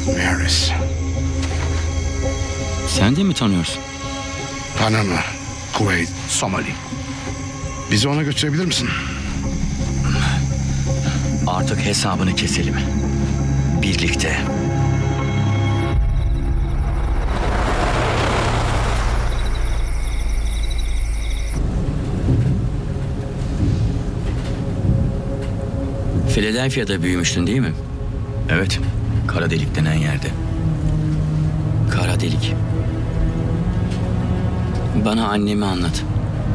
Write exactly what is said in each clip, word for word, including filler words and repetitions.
Maris. Sen de mi tanıyorsun? Panama, Kuveyt, Somali. Bizi ona götürebilir misin? Artık hesabını keselim. Birlikte. Philadelphia'da büyümüştün değil mi? Evet. Kara delik denen yerde. Kara delik. Bana annemi anlat.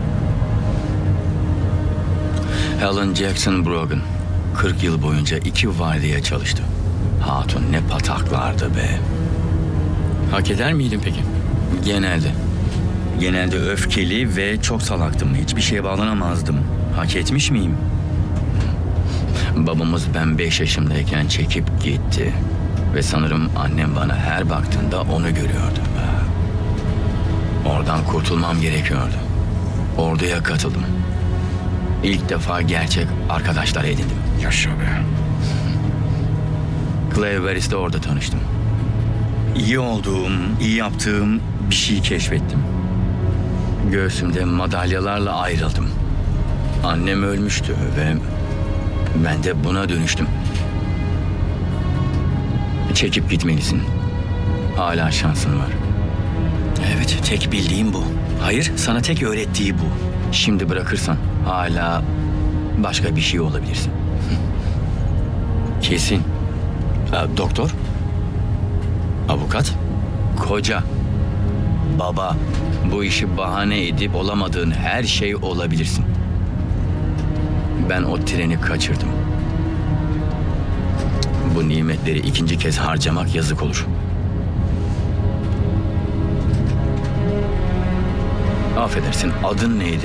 Helen Jackson Brogan. kırk yıl boyunca iki vardiya çalıştı. Hatun ne pataklardı be. Hak eder miydim peki? Genelde. Genelde öfkeli ve çok salaktım. Hiçbir şeye bağlanamazdım. Hak etmiş miyim? Babamız ben beş yaşımdayken çekip gitti. Ve sanırım annem bana her baktığında onu görüyordu. Oradan kurtulmam gerekiyordu. Orduya katıldım. İlk defa gerçek arkadaşlar edindim. Yaşa be. Clay Barris'te orada tanıştım. İyi olduğum, iyi yaptığım bir şey keşfettim. Göğsümde madalyalarla ayrıldım. Annem ölmüştü ve ben de buna dönüştüm. Çekip gitmelisin. Hala şansın var. Evet, tek bildiğim bu. Hayır, sana tek öğrettiği bu. Şimdi bırakırsan hala başka bir şey olabilirsin. Kesin. Ee, doktor? Avukat? Koca? Baba? Bu işi bahane edip olamadığın her şey olabilirsin. Ben o treni kaçırdım. Bu nimetleri ikinci kez harcamak yazık olur. Affedersin, adın neydi?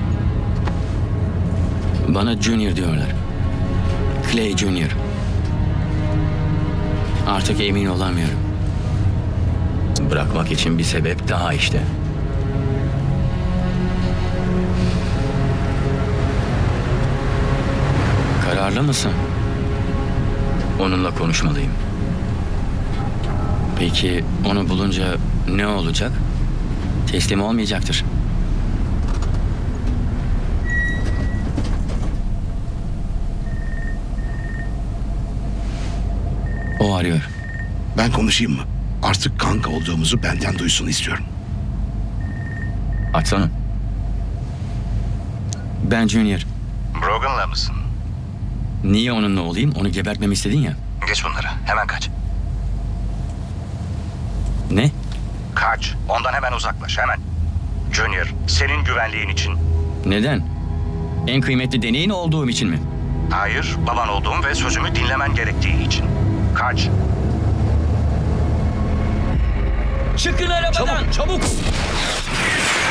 Bana Junior diyorlar. Clay Junior. Artık emin olamıyorum. Bırakmak için bir sebep daha işte. Kararlı mısın? Onunla konuşmalıyım. Peki onu bulunca ne olacak? Teslim olmayacaktır. O arıyor. Ben konuşayım mı? Artık kanka olduğumuzu benden duysun istiyorum. Açsana. Ben Junior. Brogan'la mısın? Niye onunla olayım? Onu gebertmemi istedin ya. Geç bunları. Hemen kaç. Ne? Kaç. Ondan hemen uzaklaş. Hemen. Junior, senin güvenliğin için. Neden? En kıymetli deneyin olduğum için mi? Hayır, baban olduğum ve sözümü dinlemen gerektiği için. Kaç. Çıkın arabadan! Çabuk! Çabuk!